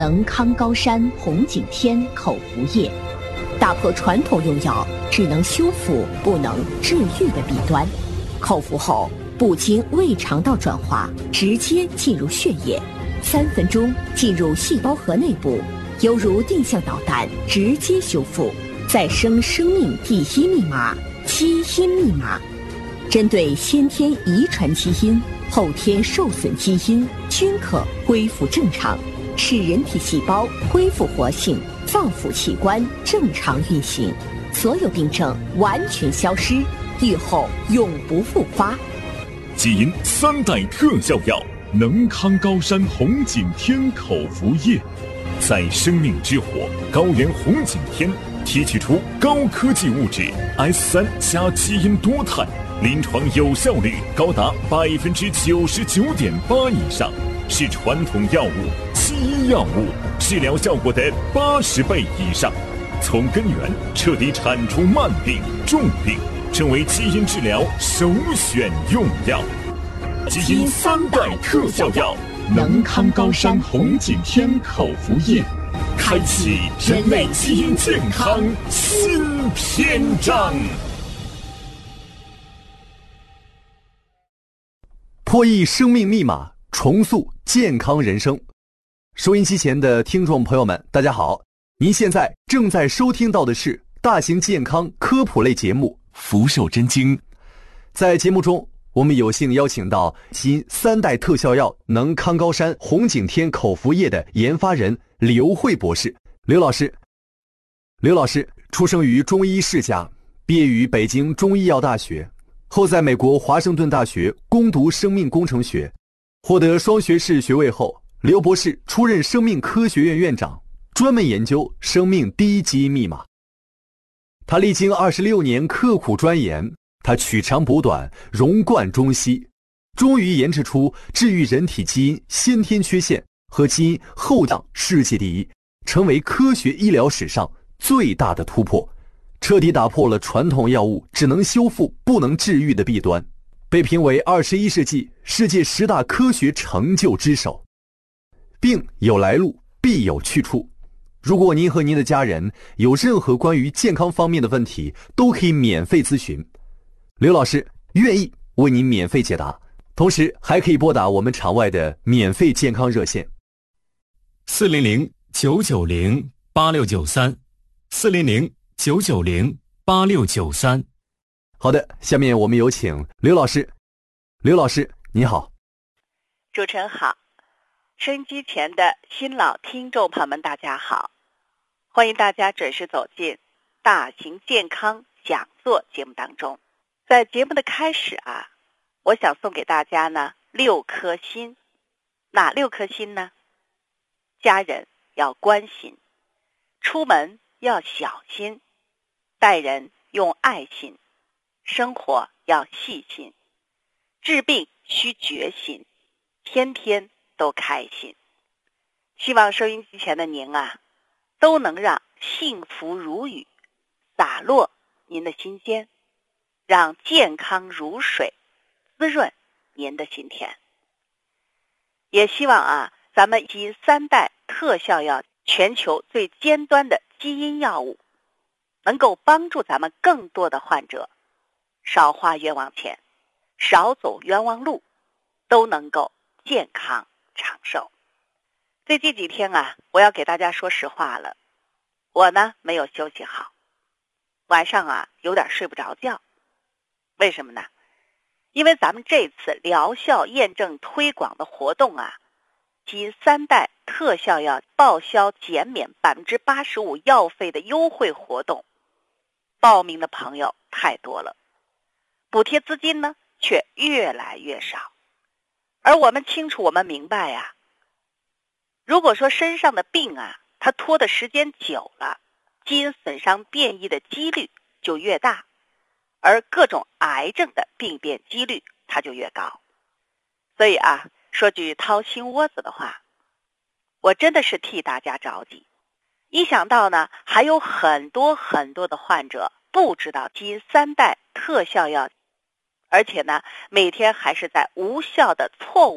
能康高山红景天口服液，打破传统用药只能修复不能治愈的弊端。口服后不经胃肠道转化，直接进入血液，3分钟进入细胞核内部，犹如定向导弹，直接修复，再生生命第一密码——基因密码。针对先天遗传基因、后天受损基因均可恢复正常，使人体细胞恢复活性，脏腑器官正常运行，所有病症完全消失，愈后永不复发。 基因3代特效药能康高山红景天口服液，在生命之火高原红景天提取出高科技物质 S3 加基因多肽，临床有效率高达99.8%以上，是传统药物、西医药物治疗效果的80倍以上，从根源彻底铲除慢病、重病，成为基因治疗首选用药。基因3代特效药能康高山红景天口服液，开启人类基因健康新篇章。 破译生命密码，重塑健康人生。收音机前的听众朋友们，大家好，您现在正在收听到的是大型健康科普类节目《福寿真经》。在节目中，我们有幸邀请到基因3代特效药能康高山红景天口服液的研发人刘慧博士。刘老师出生于中医世家，毕业于北京中医药大学，后在美国华盛顿大学攻读生命工程学，获得双学士学位后，刘博士出任生命科学院院长，专门研究生命第一基因密码。他历经26年刻苦钻研，他取长补短，融贯中西，终于研制出治愈人体基因先天缺陷和基因后降世界第一，成为科学医疗史上最大的突破，彻底打破了传统药物只能修复不能治愈的弊端，被评为21世纪世界10大科学成就之首。病有来路，必有去处。如果您和您的家人有任何关于健康方面的问题，都可以免费咨询，刘老师愿意为您免费解答，同时还可以拨打我们场外的免费健康热线 400-990-8693，400-990-8693。 好的，下面我们有请刘老师。刘老师你好。 主持人好，收音机前的新老听众朋友们大家好，欢迎大家准时走进大型健康讲座节目当中。在节目的开始我想送给大家呢6颗心。哪6颗心呢？家人要关心，出门要小心，待人用爱心，生活要细心，治病需决心，天天都开心。希望收音机前的您都能让幸福如雨洒落您的心间，让健康如水滋润您的心田。也希望咱们基因3代特效药，全球最尖端的基因药物，能够帮助咱们更多的患者少花冤枉钱，少走冤枉路，都能够健康长寿。最近几天我要给大家说实话了，我呢没有休息好，晚上有点睡不着觉。为什么呢？因为咱们这次疗效验证推广的活动基因3代特效药报销减免85%药费的优惠活动，报名的朋友太多了，补贴资金呢却越来越少。而我们清楚，我们明白如果说身上的病它拖的时间久了，基因损伤变异的几率就越大，而各种癌症的病变几率它就越高。所以说句掏心窝子的话，我真的是替大家着急。一想到呢还有很多的患者不知道基因3代特效药，而且呢每天还是在无效的错误